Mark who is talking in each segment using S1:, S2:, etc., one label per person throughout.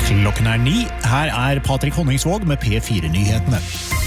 S1: Klokken 9. Her Patrick Honningsvåg med P4-nyhetene.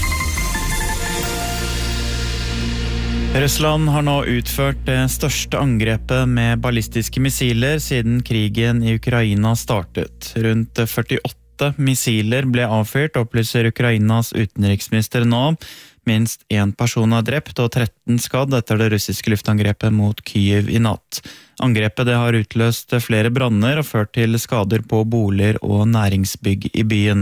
S2: Russland har nå utført det største angrepet med ballistiske missiler siden krigen I Ukraina startet. Rundt 48 missiler ble avfyrt, opplyser Ukrainas utenriksminister nå. Minst 1 person er drept og 13 skadd etter det russiske luftangrepet mot Kyiv I natt. Angrepet det har utløst flere branner og ført til skader på boliger og næringsbygg I byen.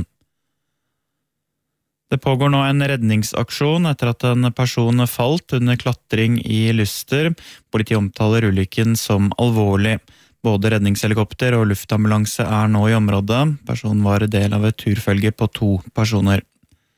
S2: Det pågår nå en redningsaksjon etter at en person falt under klatring I Luster. Politiet omtaler ulykken som alvorlig. Både redningshelikopter og luftambulanse nå I området. Personen var del av et turfølge på 2 personer.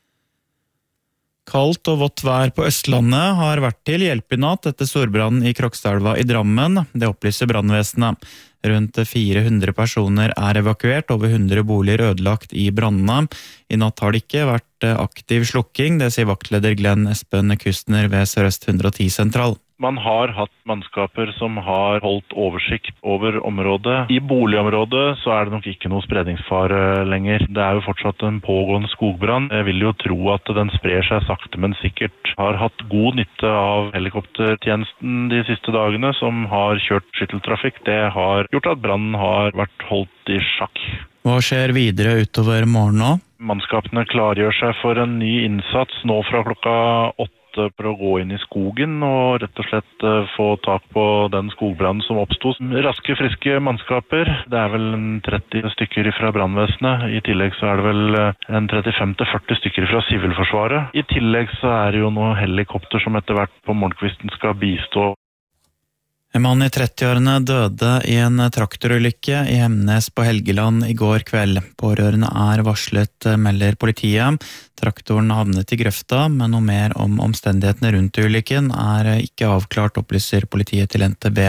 S2: Kaldt og vått vær på Østlandet har vært til hjelp I natt etter storbrannen I Krokstadelva I Drammen. Det opplyser brannvesenet. Rundt 400 personer evakuert, over 100 boliger ødelagt I brannene. I natt har det ikke vært aktiv slukking, det sier vaktleder Glenn Espen Kustner ved Sør-Øst 110-sentral.
S3: Man har hatt mannskaper som har holdt oversikt over området. I boligområdet så det nok ikke noe spredningsfare lenger. Det jo fortsatt en pågående skogbrann. Jeg vil jo tro at den sprer seg sakte, men sikkert. Har hatt god nytte av helikoptertjenesten de siste dagene, som har kjørt skytteltrafikk. Det har gjort at brannen har vært holdt I sjakk.
S2: Hva skjer videre utover morgenen nå?
S3: Mannskapene klargjør seg for en ny innsats nå fra klokka 8. For å gå inn I skogen og rett og slett få tak på den skogbrannen som oppstod. Raske, friske mannskaper. Det vel en 30 stykker fra brandvesenet. I tillegg så det vel en 35-40 stykker fra Sivilforsvaret. I tillegg så det jo noen helikopter som etter hvert på morgenkvisten skal bistå.
S2: En mann I 30-årene døde I en traktorulykke I Hemnes på Helgeland I går kveld. Pårørende varslet, melder politiet. Traktoren havnet I grøfta, men noe mer om omstendighetene rundt ulykken ikke avklart, opplyser politiet til NTB.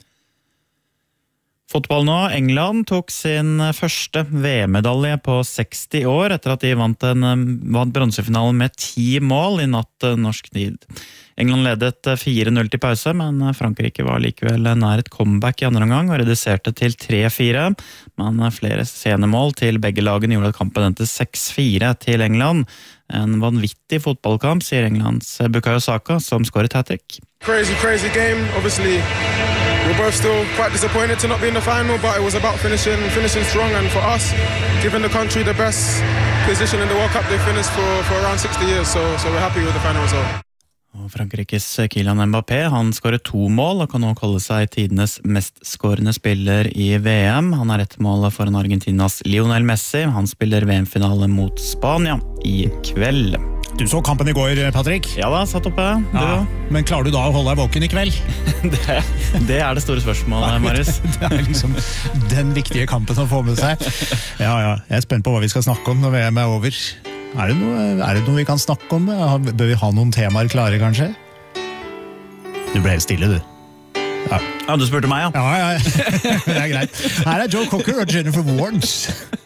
S2: Fotball nå. England tok sin første VM-medalje på 60 år etter at de vant bronsefinalen med 10 mål I natt norsk tid. England ledet 4-0 til pause, men Frankrike var likevel nær et comeback I andre omgang og reduserte til 3-4. Men flere scenemål til begge lagene gjorde at kampen endte 6-4 til England. En vanvittig fotballkamp, sier Englands Bukayo Saka, som skåret hat-trick.
S4: Crazy game, obviously. We're both still quite disappointed to not be in the final, but it was about finishing strong, and for us, giving the country the best position in the World Cup they finished for around 60 years, so we're happy with the final result.
S2: Og Frankrikes Kylian Mbappé, han skåret 2 mål og kan nå kalle seg tidenes mest skårende spiller I VM. Han har ett mål foran Argentinas Lionel Messi. Han spiller VM-finale mot Spania I kveld.
S1: Du så kampen I går, Patrick?
S2: Ja da, satt oppe.
S1: Ja, men klarer du da å holde deg våken I kveld?
S2: det det store spørsmålet, Marius.
S1: Det liksom den viktige kampen å få med seg. Ja, jeg spent på hva vi skal snakke om når VM over. Det noe vi kan snakke om? Bør vi ha noen temaer klare, kanskje? Du ble helt stille, du.
S2: Ja, du spurte meg, ja.
S1: Ja, det greit. Her Joe Cocker og Jennifer Warnes.